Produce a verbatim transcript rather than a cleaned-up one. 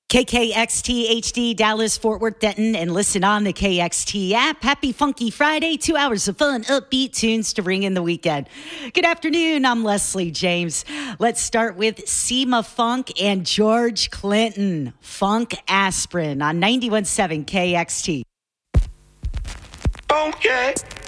K K X T H D, Dallas, Fort Worth, Denton, and listen on the K X T app. Happy Funky Friday. Two hours of fun, upbeat tunes to ring in the weekend. Good afternoon. I'm Leslie James. Let's start with Seema Funk and George Clinton. Funk Aspirin on ninety-one point seven K X T. Okay.